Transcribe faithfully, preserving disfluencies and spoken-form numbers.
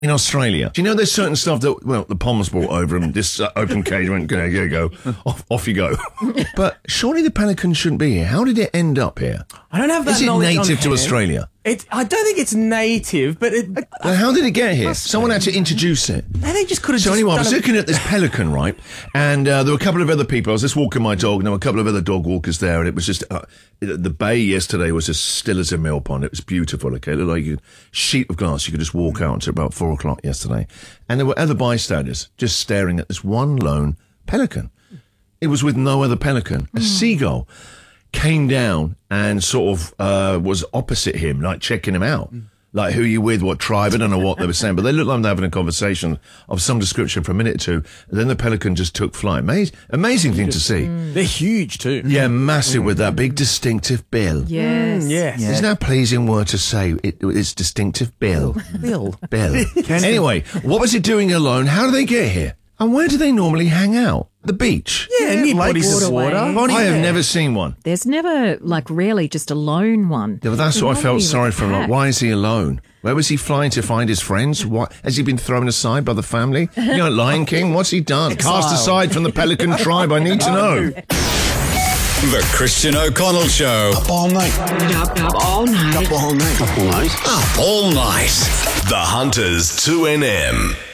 in Australia. Do you know there's certain stuff that, well, the Poms brought over and this uh, open cage went, there you go, off, off you go. But surely the pelican shouldn't be here. How did it end up here? I don't have that Is it knowledge native on to here. Australia? It, I don't think it's native, but it, Well, how did it get here? Someone had to introduce it. they just could have So just anyway, I done was a- looking at this pelican, right? And uh, there were a couple of other people. I was just walking my dog, and there were a couple of other dog walkers there, and it was just... Uh, the bay yesterday was as still as a mill pond. It was beautiful, okay? It looked like a sheet of glass. You could just walk out until about four o'clock yesterday. And there were other bystanders just staring at this one lone pelican. It was with no other pelican. A seagull came down and sort of uh, was opposite him, like checking him out. Like, who are you with? What tribe? I don't know what they were saying, but they looked like they were having a conversation of some description for a minute or two. And then the pelican just took flight. Amazing, amazing thing to see. They're huge too. Yeah, massive with that big distinctive bill. Yes. Yes. Isn't that a pleasing word to say? It, it's distinctive bill. Bill. Bill. Anyway, what was it doing alone? How do they get here? And where do they normally hang out? The beach? Yeah, near bodies of water. waterways. I have never seen one. There's never, like, really just a lone one. Yeah, but that's They're what I felt normally sorry with for him. Like, pack. why is he alone? Where was he flying to find his friends? What, has he been thrown aside by the family? You know, Lion King, what's he done? Cast aside from the pelican tribe, I need to know. The Christian O'Connell Show. Up all night. Up, up all night. Up all night. Up all night. Up all night. The Hunters two N M.